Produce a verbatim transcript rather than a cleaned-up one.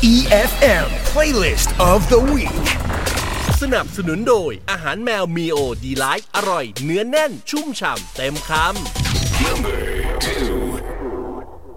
อี เอฟ เอ็ม Playlist of the Week สนับสนุนโดยอาหารแมวมีโอดีไลท์อร่อยเนื้อแน่นชุ่มฉ่ำเต็มคำ Number two